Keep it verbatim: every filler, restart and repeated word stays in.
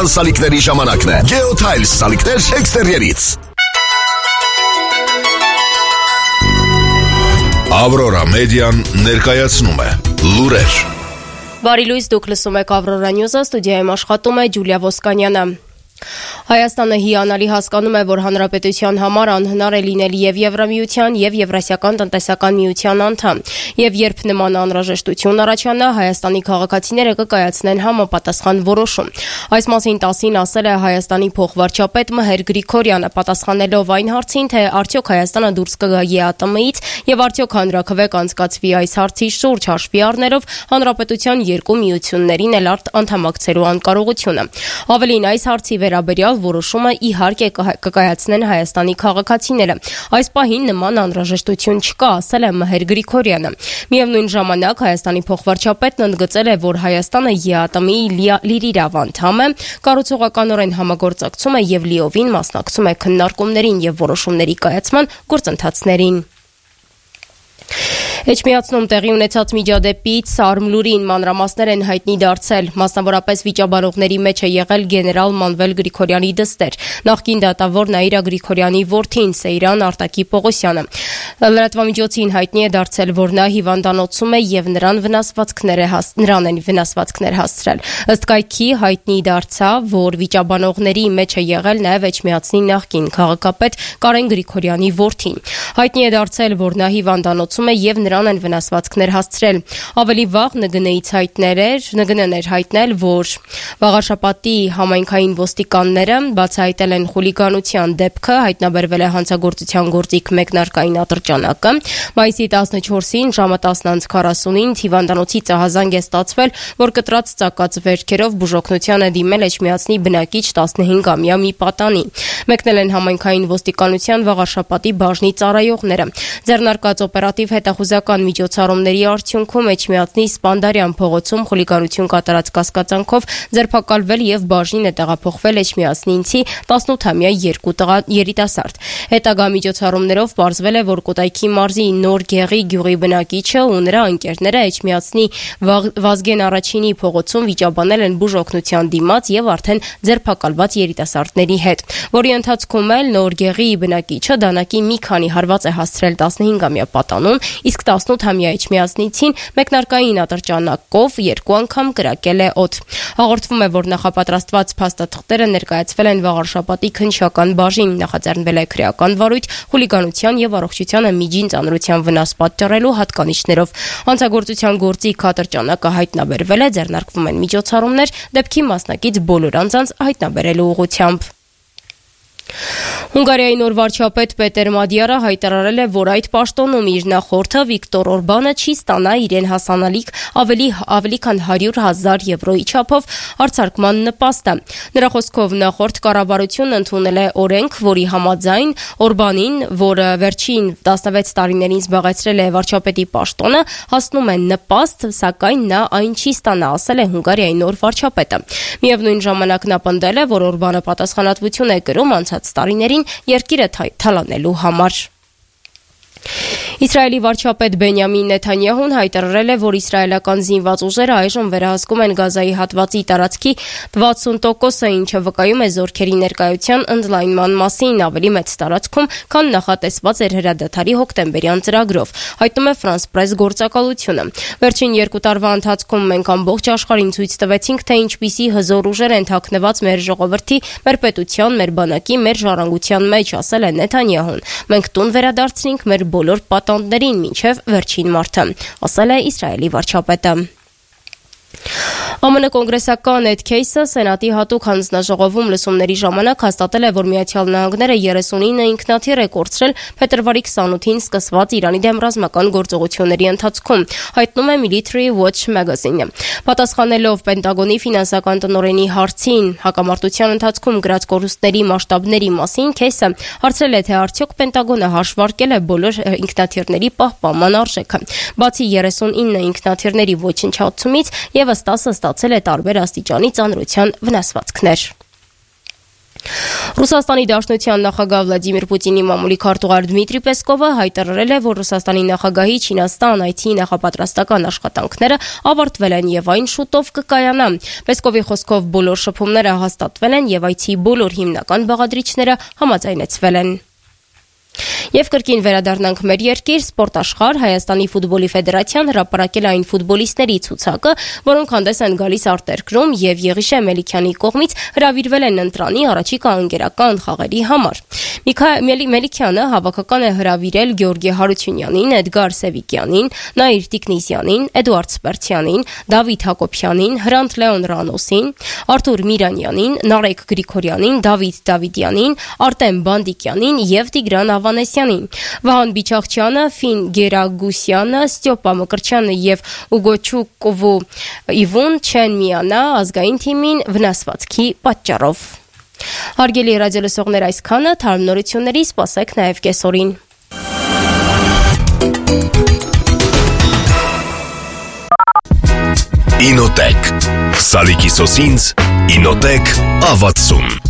բնական սալիկների ժամանակն է։ Geotiles սալիկներ էքստերիերից։ Aurora Median ներկայացնում է լուրեր։ Բարի լույս, դուք լսում եք Aurora News-ը, ստուդիայում աշխատում է Ջուլիա Ոսկանյանը։ Հայաստանը հիանալի հասկանում է, որ հանրապետության համար անհնար է լինել եւ Եվրամիության եւ Եվրասիական տնտեսական միության անդամ, եւ երբ նման անհրաժեշտություն առաջանա, Հայաստանի քաղաքացիները կկայացնեն համապատասխան որոշում։ Այս մասին տասին ասել է Հայաստանի փոխվարչապետ Մհեր Գրիգորյանը, պատասխանելով այն հարցին, թե արդյոք Հայաստանը դուրս կգա ԵԱՏՄ-ից եւ արդյոք հանրաքվե կանցկացվի այս հարցի շուրջ հաշվի առնելով հանրապետության երկու միություններին էլ անդամակցելու անկարողությունը։ Ավելին, այս հարցի վերաբերյալ որոշումը իհարկե կկայացնեն Հայաստանի քաղաքացիները։ Այս պահին նման անհրաժեշտություն չկա, ասել է Մհեր Գրիգորյանը։ Միևնույն ժամանակ Հայաստանի փոխվարչապետն ընդգծել է, որ Հայաստանը ԵԱՏՄ-ի լիիրավ անդամ է, կառուցողականորեն համագործակցում է եւ լիովին մասնակցում է քննարկումներին եւ որոշումների կայացման գործընթացներին։ Էջմիածնում տեղի ունեցած միջադեպից Սարմլուրին մանրամասներ են հայտնի դարձել, մասնավորապես վիճաբանողների մեջ է եղել գեներալ Մանվել Գրիգորյանի դստեր, նախկին դատավոր Նաիրա Գրիգորյանի որդին Սեյրան Արտակի Պողոսյանը։ Լրատվամիջոցին հայտնի է դարձել, որ նա հիվանդանոցում է եւ նրան վնասվածքներ է նրան են վնասվածքներ հասցրել։ Ըստ կայքի հայտնի դարձավ, որ վիճաբանողների մեջ է եղել նաեւ Էջմիածնի նախկին քաղաքապետ Կարեն Գրիգորյանի որդին։ Հայտնի է դարձել, որ նա հիվանդանոցում է եւ նրան են վնասվածքներ հասցրել։ Ավելի վաղ ՆԳՆ-ից հայտնել էր, ՆԳՆ-ն էր հայտնել, որ Վաղաշապատի համայնքային ոստիկանները բացահայտել են խուլիգանության դեպքը, հայտնաբերվել է հանցագործության գործիք մեկնարկային ատրճանակը։ Մայիսի տասնչորսին ժամը տասն անց քառասունին հիվանդանոցի ծահազանգ է ստացվել, որ կտրած ծակած վերքերով բուժօգնության է դիմել Էջմիածնի բնակիչ տասնհինգամյա մի պատանի։ Մեկնել են համայնքային ոստիկանության Վաղաշապատի բաժնի ծառայողները։ Ձեռնարկած օպերատիվ հետախուզական միջոցառումների արդյունքում Էջմիածնի Սպանդարյան փողոցում խուլիգանություն կատարած կասկածանքով ձերբակալվել եւ բաժին է տեղափոխվել Էջմիածնինցի տասնութամյա երկու երիտասարդ։ Հետագա միջոցառումներով պարզվել է, որ Կոտայքի մարզի Նոր Գեղի գյուղի բնակիչը ու նրա ընկերները Էջմիածնի Վազգեն առաջինի փողոցում վիճաբանել են բուժօգնության դիմաց եւ արդեն ձերբակալված երիտասարդների հետ, որի ընթացքում էլ Նոր Գեղի բնակիչը դանակի մի քանի հարված է հասցրել տասնհինգամյա պատանուն, իսկ տասնութամյա Էջմիածնիցին մեկնարկային ատրճանակով երկու անգամ կրակել է օդ։ Հաղորդվում է, որ նախապատրաստված փաստաթղթերը ներկայացվել են Վաղարշապատի քննչական բաժին, նախաձեռնվել է քրեական վարույթ խուլիգանության եւ առողջությանը միջին ծանրության վնաս պատճառելու հատկանիշներով։ Հանցագործության գործիք ատրճանակը հայտնաբերվել է, ձեռնարկվում են միջոցառումներ դեպքի մասնակից բոլոր անձանց հայտնաբերելու ուղղությամբ։ Հունգարիայի նոր վարչապետ Պետեր Մադյարը հայտարարել է, որ այդ պաշտոնում իր նախորդը Վիկտոր Օրբանը չի ստանա իրեն հասանելիք ավելի ավելի քան հարյուր հազար եվրոյի չափով արձարկման նպաստը։ Նրա խոսքով նախորդ կառավարությունն ընդունել է օրենք, որի համաձայն Օրբանին, որը վերջին տասնվեց տարիներին զբաղեցրել է վարչապետի պաշտոնը, հասնում է նպաստ, սակայն նա այն չի ստանա, ասել է Հունգարիայի նոր վարչապետը։ Միևնույն ժամանակ նա պնդել է, որ Օրբանը պատասխանատվություն է կրում անցած տարիներին երկիրը թալանելու համար։ Իսրայելի վարչապետ Բենյամին Նեթանյահուն հայտարարել է, որ իսրայելական զինված ուժերը այժմ վերահսկում են Գազայի հատվածի տարածքի վաթսուն տոկոսը, ինչը վկայում է զորքերի ներկայության ընդլայնման մասին ավելի մեծ տարածքում, քան նախատեսված էր հրադադարի հոկտեմբերյան ծրագրով, հայտնում է France Press գործակալությունը։ Վերջին երկու տարվա ընթացքում մենք ամբողջ աշխարհին ցույց տվեցինք, թե ինչպիսի հզոր ուժեր են թաքնված մեր ժողովրդի, մեր պետության, մեր բանակի, մեր ժառանգության մեջ, ասել է Նեթանյահուն։ Մենք տուն վերադարձրինք մեր բոլոր պատանդներին մինչև վերջին մարտը, ասել է Իսրայելի վարչապետը։ ԱՄՆ կոնգրեսական Էդ Քեյսը Սենատի հատուկ հանձնաժողովում լսումների ժամանակ հաստատել է, որ Միացյալ Նահանգները երեսունինը ինքնաթիռ է կորցրել փետրվարի քսանութին սկսված Իրանի դեմ ռազմական գործողությունների ընթացքում, հայտնում է Military Watch Magazine-ը։ Պատասխանելով Պենտագոնի ֆինանսական տնօրենի հարցին հակամարտության ընթացքում գրած կորուստների մասշտաբների մասին, Քեյսը հարցրել է, թե արդյոք Պենտագոնը հաշվարկել է բոլոր ինքնաթիռների պահպանման արժեքը։ Բացի երեսունինը ինքնաթիռների ոչնչացումից, եւս տասը ստացել է տարբեր աստիճանի ծանրության վնասվածքներ։ Ռուսաստանի Դաշնության նախագահ Վլադիմիր Պուտինի մամուլի քարտուղար Դմիտրի Պեսկովը հայտարարել է, որ Ռուսաստանի նախագահի Չինաստան այցի նախապատրաստական աշխատանքները ավարտվել են եւ այն շուտով կկայանա։ Պեսկովի խոսքով բոլոր շփումները հաստատվել են եւ այցի բոլոր հիմնական բաղադրիչները համաձայնեցվել են։ Եվ կրկին վերադառնանք մեր երկիր, սպորտ աշխարհ, Հայաստանի ֆուտբոլի ֆեդերացիան հրապարակել այն ֆուտբոլիստների ցուցակը, որոնք հանդես են գալիս արտերկրում եւ Եղիշե Մելիքյանի կողմից հրավիրվել են ընտրանի առաջիկա անգերական խաղերի համար։ Մելիքյանը հավաքական է հրավիրել Գեորգի Հարությունյանին, Էդգար Սևիկյանին, Նաիր Տիկնիզյանին, Էդուարդ Սպերցյանին, Դավիթ Հակոբյանին, Հրանտ Լեոն Ռանոսին, Արթուր Միրանյանին, Նարեկ Գրիգորյանին, Դավիթ Դավիդյանին, Արտեմ Բանդիկյանին եւ Տիգրան Ավանեսյանին։ Վահան Բիչախչյանը, Ֆին Գերագուսյանը, Ստյոպա Մկրչյանը եւ Ուգոչուկովու Իվուն չեն միանա ազգային թիմին վնասվածքի պատճառով։ Հարգելի ռադիոլսողներ, այսքանը, թարմ նորությունների սպասեք նաեւ կեսօրին։ Ինոտեք Սալիկի սոսինձ Ինոտեք ավացում